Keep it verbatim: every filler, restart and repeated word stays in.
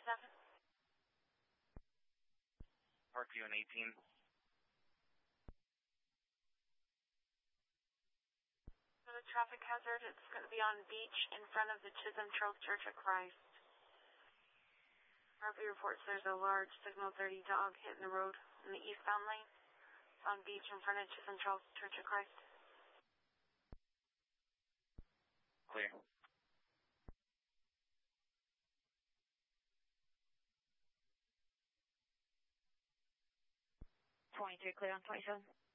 twenty-seven. Parkview and eighteen. For the traffic hazard, it's going to be on Beach in front of the Chisholm Trail Church of Christ. Harvey reports there's a large Signal thirty dog hitting the road in the eastbound lane. It's on Beach in front of Chisholm Trail Church of Christ. Clear. twenty-three, clear on twenty-seven.